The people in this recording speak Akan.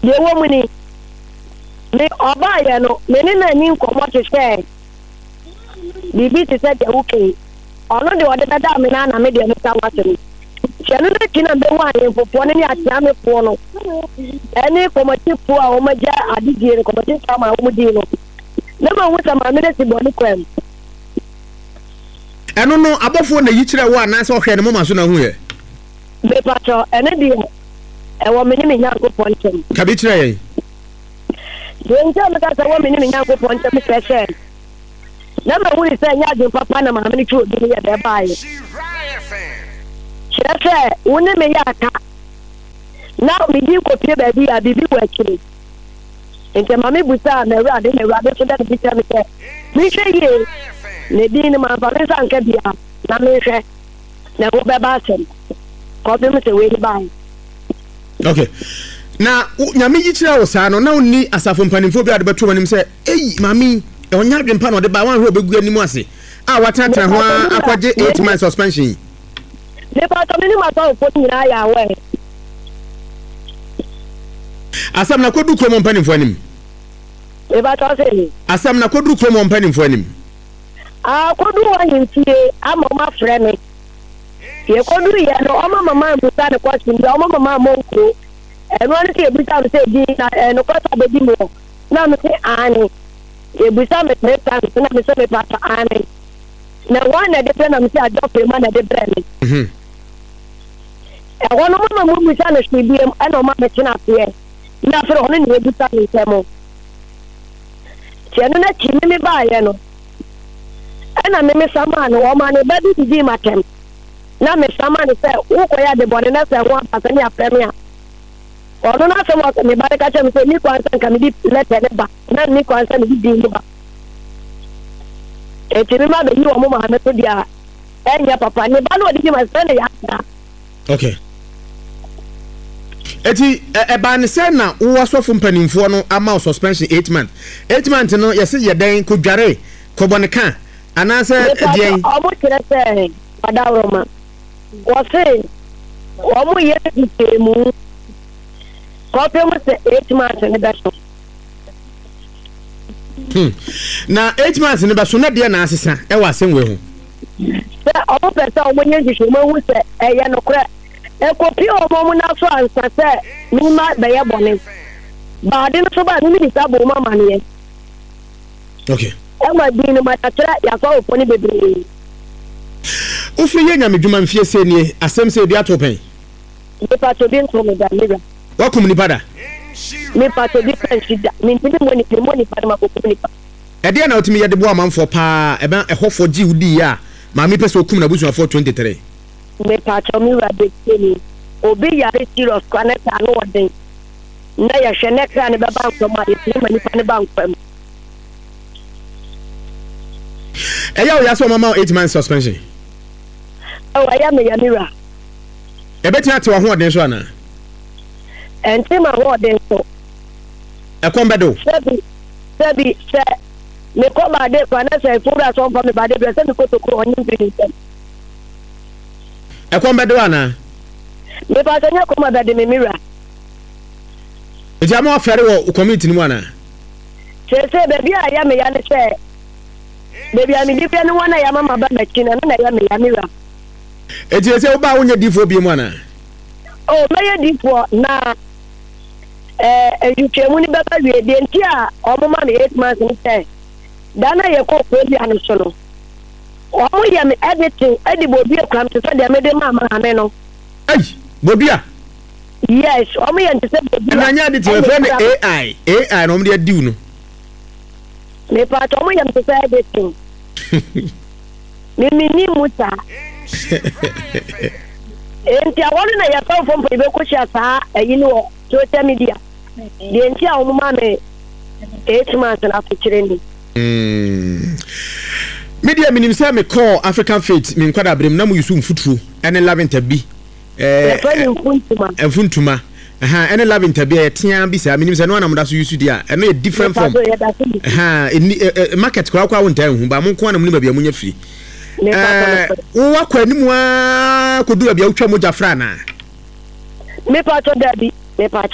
de wo mu ni me oba ye no me ni na ni nkomo te se bibi te se de okay ono de ode dada me na me de me ta wasem chenu na kina be wa ye popo ni atia me po no eni komati po a o maja adigire komati sama o mu di no na ma wuta ma me de si boni kwem eno no abofo na yi kire wo na se ohwe ne mama so na hu ye be pacho ene di e wo me ni me nyanko pontem ka bi kire ye Denja me ka se wo me ni me nyanko pontem pese na ma wuri se nya de papa na ma me ni chu di ye be bae Chese woni me ya ka na me di ko pie ba bi a bibi wa kire ente ma me busa na ra de so da bi ta me se mi hwe ye ne di ni ma ba me san ka bia na me hwe na wo be ba sem ko be me se we di bae okay na nyame yi kire wo sa no na onni asafo mpanimfo bi ade beto wanim se mami e onya adwempa no de ba wan hwe obegu animu ase a watatra ho akwaje 8 months suspension ne ba to ni ma to ko nyina ya we asam na kodu kromo mpanimfo anim e ba to se asam na kodu kromo mpanimfo anim kodu wa ntie ama ma frɛ me ye kodu ye no o mama buta ne question o mama monko eno ani ke buta me se di na no ko ta be di mo na me se ani e buta me ta na me se me pata ani na wana de pena me se adope ma na de brand e wono mama mu buta na shibiem ana ma me tina pe na fere hono ni buta me temo tiano na chimi me ba ye no ana me sama no o ma ne ba di matem na me sama ne se wo ko ya de bone na se ho apasani apremia ono na se mo me ba ka che me se ni kwansa ka me di letter ne ba na ni kwansa ni di ba e tiri ma be yi wo mo ma me to dia enya papa ne ba no di ma se ne ya okay eti ba ne se na wo asofo mpanimfo no ama suspension 8 months 8 months no yesi ye den ko dware ko bone kan anase dien omo kire se adawroma wo se wo mo ye di temu ko pe mo se 8 months ne da so na 8 months ne ba so na de na asesa e wa senwe ho se omo pesa omo nye jisho mo hu se eye no kra e ko pi omo mo na so ansa se ni ma be ye bone ba de no so ba ni sa bo mama ne okay e ma di ni ma tatra ya so ofo ni bebre ufri ye nyame dwuma mfie se ni asem se bi atopen ni pa to bin to me da mira wa komuni pada ni pa to different da min tin mo ni pa ma ko komuni pa e de na otimi ye de bo amanfo pa e ba ehofo gi udi ya ma mi pese okum na busu afo 23 me pa to mi ra de ni obi ya re serious connect anu odin na ya hwe kra ne be ba nko ma ye tin ma ni pa ne ba nko am eya o ya so mama 8 months suspension aya me ya mira e beti ate wa ho odin so ana enti ma ho odin so e kon bedo sabi se me ko ba de kwa na se fura so mpa me ba de se me ko to ko onyin bi ni e kon bedo ana me ba tanya ko ma ba de me mira e jama ofere wo community ni mu ana se baby aya me ya ne se baby ami di pe no wana ya mama ba na kina na ya me ya mira e je se wo ba wonye difo bi mu ana oh me ya difo na you ni baba we de ntia o mo ma me 8 months ni say dana ye ko bi anu so no o mo ya me editing edibo bi akram se de me de mama ha me no ai bobia yes o mo ya ntse bobia na nya de te friend AI no mo de diu no me pa to mo ya ntse editing me ni muta enti awon na ya fa fo ibe ko sha sa ayi no social media de enti a ma me 8 months na fikire ni media minim say me call African Faith me nkwada brem na mu yusu mfuturu ene laventa bi mfuntuma ene laventa bi etia bi say minim say no na mo da so yusu dia ene different form market kwa won tan hu ba mo nko na mo ni ma bia mo nya firi wo kwa nimu a kodu bia utwa mo jafra na me pa to dabi me pa